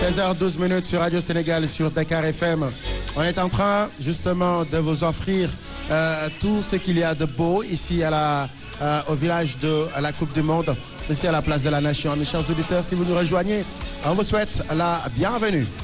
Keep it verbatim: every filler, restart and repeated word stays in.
seize heures douze minutes sur Radio Sénégal sur Dakar F M. On est en train justement de vous offrir euh, tout ce qu'il y a de beau ici à la, euh, au village de à la Coupe du Monde, ici à la place de la Nation. Mes chers auditeurs, si vous nous rejoignez, on vous souhaite la bienvenue.